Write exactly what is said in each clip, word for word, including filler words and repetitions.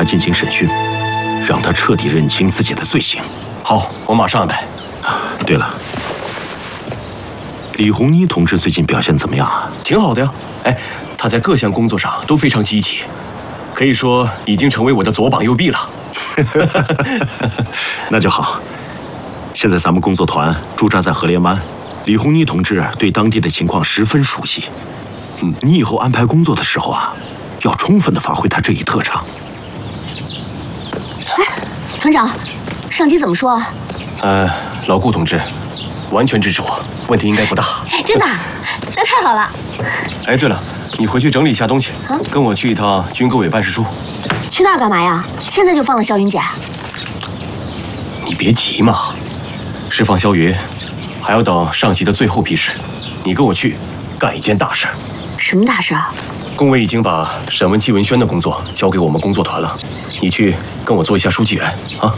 进行审讯，让他彻底认清自己的罪行。 好，我马上安排。 啊，对了，李红妮同志最近表现怎么样啊？ 挺好的呀。哎，他在各项工作上都非常积极，可以说已经成为我的左膀右臂了。 那就好。现在咱们工作团驻扎在河连湾，李红妮同志对当地的情况十分熟悉。嗯，你以后安排工作的时候啊，要充分的发挥他这一特长。 哎，团长，上级怎么说啊？ 呃，老顾同志，完全支持我，问题应该不大。 真的？那太好了。 哎，对了，你回去整理一下东西， 啊、 跟我去一趟军革委办事处。 去那儿干嘛呀？现在就放了肖云姐？ 你别急嘛，释放肖云还要等上级的最后批示。你跟我去，干一件大事。 什么大事啊？ 工委已经把审问季文轩的工作交给我们工作团了，你去跟我做一下书记员啊。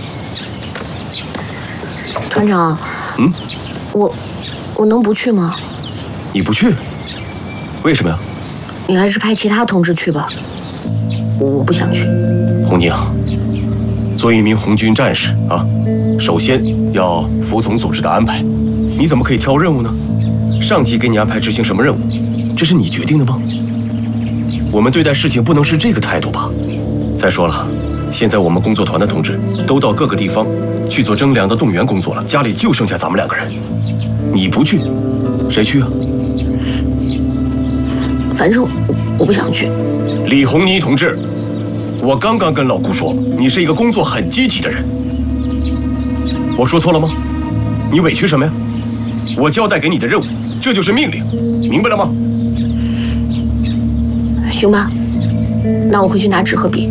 团长， 嗯， 我我能不去吗？ 你不去？为什么呀？ 你还是派其他同志去吧，我不想去。 红宁，做一名红军战士啊，首先要服从组织的安排。你怎么可以挑任务呢？上级给你安排执行什么任务，这是你决定的吗？我们对待事情不能是这个态度吧？再说了，现在我们工作团的同志都到各个地方去做征粮的动员工作了，家里就剩下咱们两个人，你不去，谁去啊？ 反正我不想去。 李红妮同志，我刚刚跟老顾说，你是一个工作很积极的人，我说错了吗？你委屈什么呀？我交代给你的任务，这就是命令，明白了吗？ 行吧，那我回去拿纸和笔。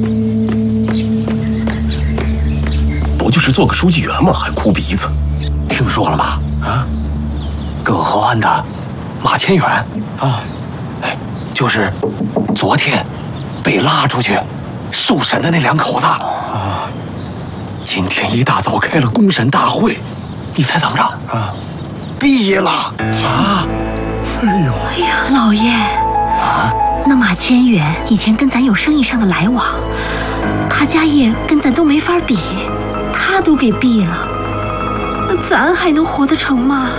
不就是做个书记员吗？还哭鼻子？ 听说了吗？啊，葛河湾的马千远啊，哎，就是昨天被拉出去受审的那两口子啊，今天一大早开了公审大会，你猜怎么着啊？毕业了啊！ 哎呦，哎呀，老爷啊！那马千远以前跟咱有生意上的来往，他家业跟咱都没法比，他都给毙了，那咱还能活得成吗？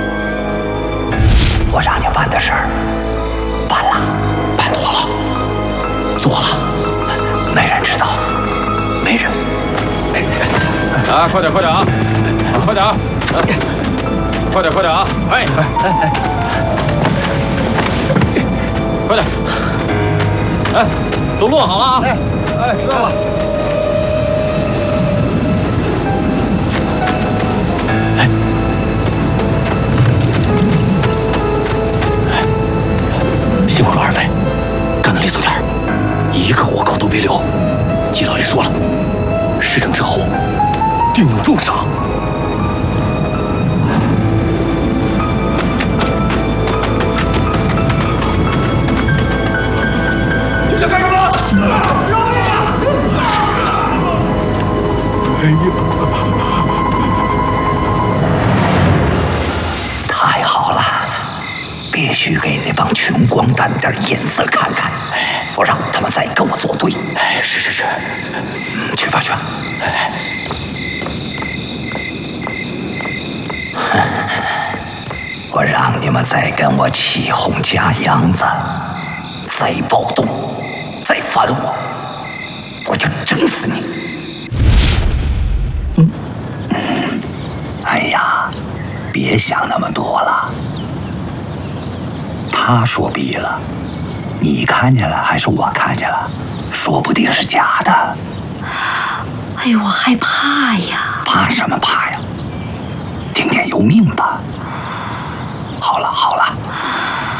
我让你办的事儿，办了，办妥了，做了，没人知道，没人。 啊，快点，快点啊，快点啊！快点，快点啊！哎哎哎哎，快点！哎，都落好了啊！哎哎，知道了。 哎哎，辛苦了二位，干得利索点儿，一个活口都别留。季老爷说了，事成之后定有重赏。 干什么？ 哎呀！太好了，必须给那帮穷光蛋点颜色看看，不让他们再跟我作对。哎，是是是，去吧去吧。哎，我让你们再跟我起哄加秧子，再暴动。再烦我，我就整死你！嗯，哎呀，别想那么多了。他说毙了，你看见了还是我看见了？说不定是假的。 哎呦，我害怕呀！ 怕什么怕呀？听天由命吧。好了好了。